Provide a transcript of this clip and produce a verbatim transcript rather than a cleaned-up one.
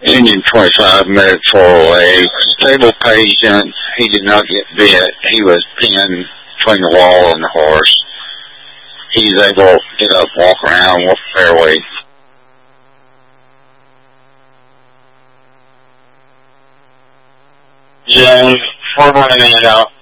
engine twenty-five minutes far away. Stable patient. He did not get bit. He was pinned between the wall and the horse. He's able to get up, walk around, walk fairway. James, four one in and out.